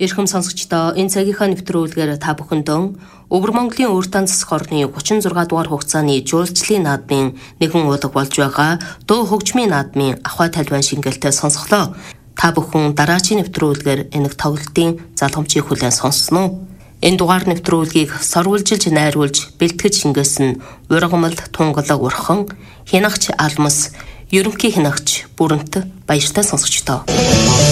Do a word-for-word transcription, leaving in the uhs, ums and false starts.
Эрхэм сонсогчдоо энэ цагийнхаа нэвтрүүлгээр та бүхэндээ Өвөр Монголын Урьдчилан засаг орны гучин зургаадугаар хугацааны жуулчлалын наадмын нэгэн уулга болж байгаа дуу хөгжмийн наадмын ахуй тальван шингэлтэй сонсголоо. Та бүхэн дараагийн нэвтрүүлгээр энэ тоглолтын залгамжийг хүлээн сонссноо. Энэ дугаар нэвтрүүлгийг сорвуулжилж найруулж бэлтгэж шингээсэн Ургамал Тунгалаг Урхан, Хянагч Алмас, Ерөнхий хянагч Бүрэнт баяртай сонсогчдоо.